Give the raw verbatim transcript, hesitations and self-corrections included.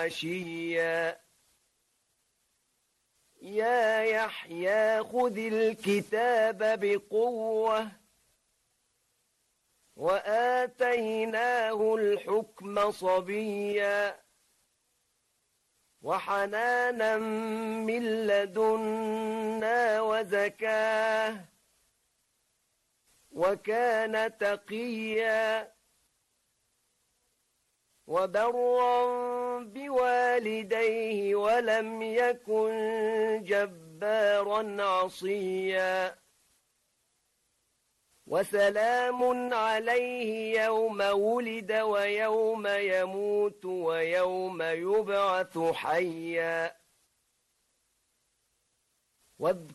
عشيا يا يحيى خذ الكتاب بقوة وآتيناه الحكم صبيا وحنانا من لدنا وزكاه وكان تقيا وبرا بوالديه ولم يكن جبارا عصيا وسلام عليه يوم ولد ويوم يموت ويوم يبعث حيا